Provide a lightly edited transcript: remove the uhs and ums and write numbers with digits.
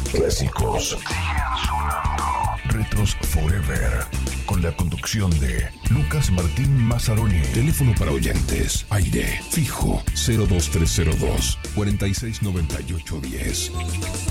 clásicos siguen sonando. Retros Forever, con la conducción de Lucas Martín Mazzaroni. Teléfono para oyentes, aire fijo 02302 469810.